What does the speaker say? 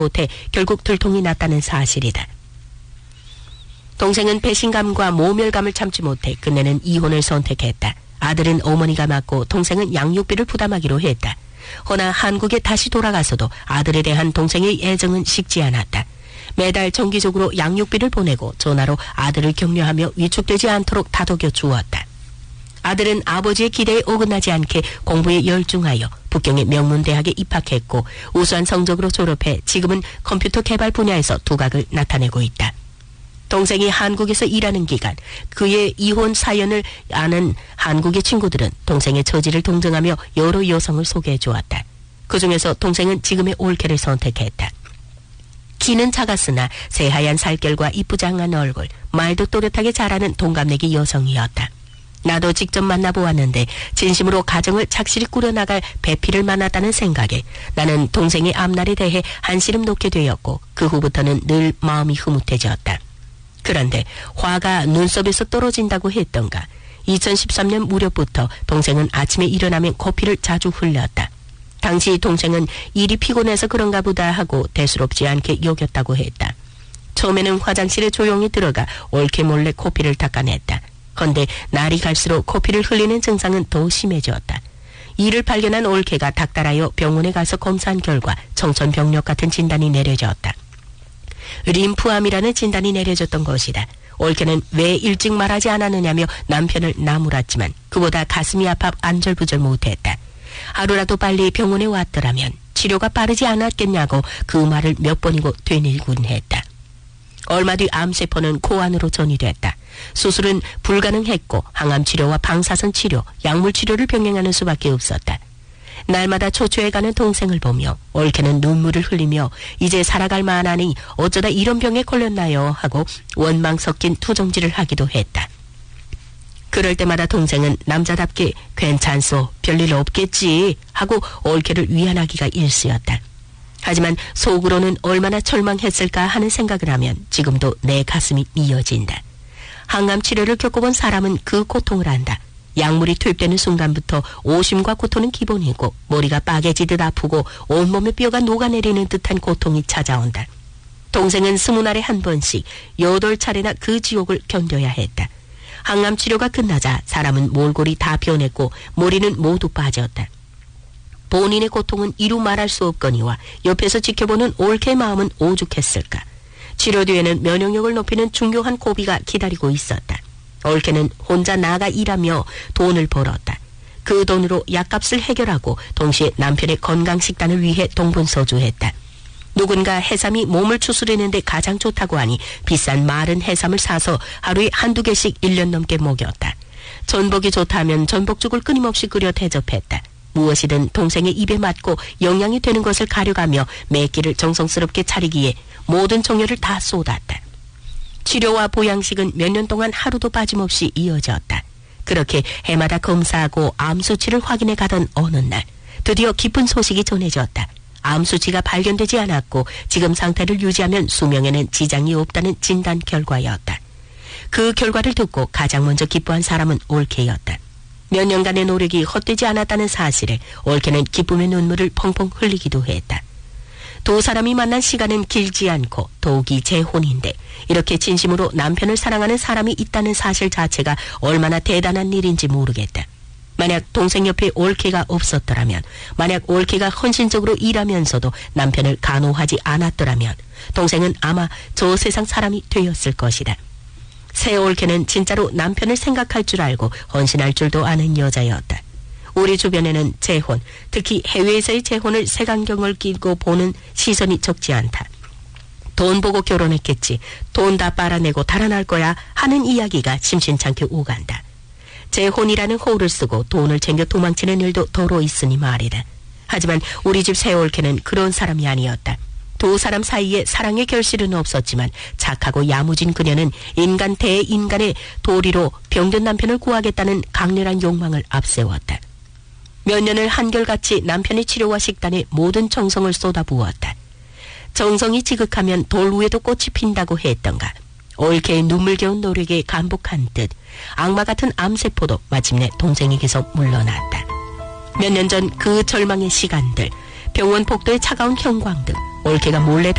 못해 결국 들통이 났다는 사실이다. 동생은 배신감과 모멸감을 참지 못해 끝내는 이혼을 선택했다. 아들은 어머니가 맡고 동생은 양육비를 부담하기로 했다. 허나 한국에 다시 돌아가서도 아들에 대한 동생의 애정은 식지 않았다. 매달 정기적으로 양육비를 보내고 전화로 아들을 격려하며 위축되지 않도록 다독여 주었다. 아들은 아버지의 기대에 어긋나지 않게 공부에 열중하여 북경의 명문대학에 입학했고 우수한 성적으로 졸업해 지금은 컴퓨터 개발 분야에서 두각을 나타내고 있다. 동생이 한국에서 일하는 기간 그의 이혼 사연을 아는 한국의 친구들은 동생의 처지를 동정하며 여러 여성을 소개해 주었다. 그중에서 동생은 지금의 올케를 선택했다. 키는 작았으나 새하얀 살결과 이쁘장한 얼굴, 말도 또렷하게 잘하는 동갑내기 여성이었다. 나도 직접 만나보았는데 진심으로 가정을 착실히 꾸려나갈 배필을 만났다는 생각에 나는 동생의 앞날에 대해 한시름 놓게 되었고 그 후부터는 늘 마음이 흐뭇해졌다. 그런데 화가 눈썹에서 떨어진다고 했던가 2013년 무렵부터 동생은 아침에 일어나면 코피를 자주 흘렸다. 당시 동생은 일이 피곤해서 그런가 보다 하고 대수롭지 않게 여겼다고 했다. 처음에는 화장실에 조용히 들어가 옳게 몰래 코피를 닦아냈다. 그런데 날이 갈수록 코피를 흘리는 증상은 더 심해졌다. 이를 발견한 올케가 닥달하여 병원에 가서 검사한 결과 청천벽력 같은 진단이 내려졌다. 림프암이라는 진단이 내려졌던 것이다. 올케는 왜 일찍 말하지 않았느냐며 남편을 나무랐지만 그보다 가슴이 아파 안절부절 못했다. 하루라도 빨리 병원에 왔더라면 치료가 빠르지 않았겠냐고 그 말을 몇 번이고 되뇌이곤 했다. 얼마 뒤 암세포는 코 안으로 전이됐다. 수술은 불가능했고 항암치료와 방사선 치료, 약물 치료를 병행하는 수밖에 없었다. 날마다 초조해가는 동생을 보며 올케는 눈물을 흘리며 이제 살아갈 만하니 어쩌다 이런 병에 걸렸나요 하고 원망 섞인 투정질을 하기도 했다. 그럴 때마다 동생은 남자답게 괜찮소, 별일 없겠지 하고 올케를 위안하기가 일쑤였다. 하지만 속으로는 얼마나 절망했을까 하는 생각을 하면 지금도 내 가슴이 미어진다. 항암 치료를 겪어본 사람은 그 고통을 안다. 약물이 투입되는 순간부터 오심과 고통은 기본이고 머리가 빠개지듯 아프고 온몸의 뼈가 녹아내리는 듯한 고통이 찾아온다. 동생은 20날에 한 번씩 8차례나 그 지옥을 견뎌야 했다. 항암 치료가 끝나자 사람은 몰골이 다 변했고 머리는 모두 빠졌다. 본인의 고통은 이루 말할 수 없거니와 옆에서 지켜보는 올케의 마음은 오죽했을까. 치료 뒤에는 면역력을 높이는 중요한 고비가 기다리고 있었다. 올케는 혼자 나가 일하며 돈을 벌었다. 그 돈으로 약값을 해결하고 동시에 남편의 건강식단을 위해 동분서주했다. 누군가 해삼이 몸을 추스리는데 가장 좋다고 하니 비싼 마른 해삼을 사서 하루에 한두 개씩 1년 넘게 먹였다. 전복이 좋다면 전복죽을 끊임없이 끓여 대접했다. 무엇이든 동생의 입에 맞고 영양이 되는 것을 가려가며 매 끼를 정성스럽게 차리기에 모든 정열을 다 쏟았다. 치료와 보양식은 몇 년 동안 하루도 빠짐없이 이어졌다. 그렇게 해마다 검사하고 암 수치를 확인해 가던 어느 날 드디어 기쁜 소식이 전해졌다. 암 수치가 발견되지 않았고 지금 상태를 유지하면 수명에는 지장이 없다는 진단 결과였다. 그 결과를 듣고 가장 먼저 기뻐한 사람은 올케였다. 몇 년간의 노력이 헛되지 않았다는 사실에 올케는 기쁨의 눈물을 펑펑 흘리기도 했다. 두 사람이 만난 시간은 길지 않고 더욱이 재혼인데 이렇게 진심으로 남편을 사랑하는 사람이 있다는 사실 자체가 얼마나 대단한 일인지 모르겠다. 만약 동생 옆에 올케가 없었더라면, 만약 올케가 헌신적으로 일하면서도 남편을 간호하지 않았더라면 동생은 아마 저 세상 사람이 되었을 것이다. 새 올케는 진짜로 남편을 생각할 줄 알고 헌신할 줄도 아는 여자였다. 우리 주변에는 재혼, 특히 해외에서의 재혼을 색안경을 끼고 보는 시선이 적지 않다. 돈 보고 결혼했겠지, 돈 다 빨아내고 달아날 거야 하는 이야기가 심심찮게 오간다. 재혼이라는 호를 쓰고 돈을 챙겨 도망치는 일도 더러 있으니 말이다. 하지만 우리 집 새 올케는 그런 사람이 아니었다. 두 사람 사이에 사랑의 결실은 없었지만 착하고 야무진 그녀는 인간 대인간의 도리로 병든 남편을 구하겠다는 강렬한 욕망을 앞세웠다. 몇 년을 한결같이 남편의 치료와 식단에 모든 정성을 쏟아부었다. 정성이 지극하면 돌 위에도 꽃이 핀다고 했던가. 올케의 눈물겨운 노력에 감복한 듯 악마 같은 암세포도 마침내 동생에게서 물러났다. 몇 년 전 그 절망의 시간들, 병원 복도의 차가운 형광등, 올케가 몰래